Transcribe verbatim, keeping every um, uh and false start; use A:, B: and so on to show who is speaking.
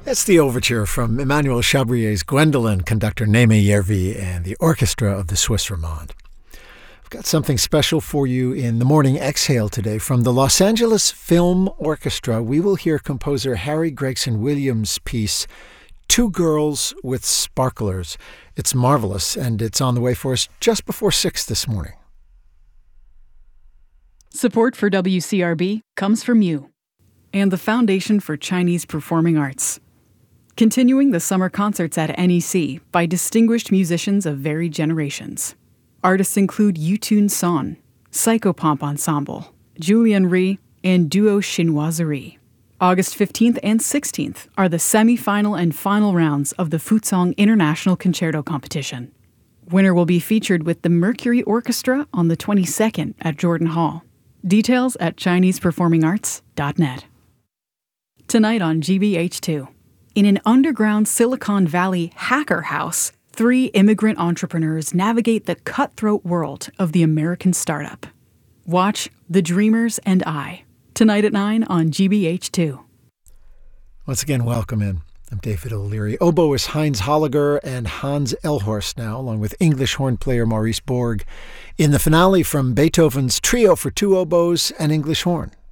A: That's the overture from Emmanuel Chabrier's Gwendolen, conductor Neeme Järvi, and the orchestra of the Swiss Romande. I've got something special for you in the Morning Exhale today. From the Los Angeles Film Orchestra, we will hear composer Harry Gregson Williams' piece, Two Girls with Sparklers. It's marvelous, and it's on the way for us just before six this morning.
B: Support for W C R B comes from you and the Foundation for Chinese Performing Arts. Continuing the summer concerts at N E C by distinguished musicians of varied generations. Artists include Yutun Son, Psychopomp Ensemble, Julian Rhee, and Duo Chinoiserie. August fifteenth and sixteenth are the semi-final and final rounds of the Fuzhong International Concerto Competition. Winner will be featured with the Mercury Orchestra on the twenty-second at Jordan Hall. Details at Chinese Performing Arts dot net. Tonight on G B H two. In an underground Silicon Valley hacker house, three immigrant entrepreneurs navigate the cutthroat world of the American startup. Watch The Dreamers and I, tonight at nine on G B H two.
A: Once again, welcome in. I'm David O'Leary. Oboist Heinz Holliger and Hans Elhorst now, along with English horn player Maurice Borg, in the finale from Beethoven's Trio for Two Oboes and English Horn.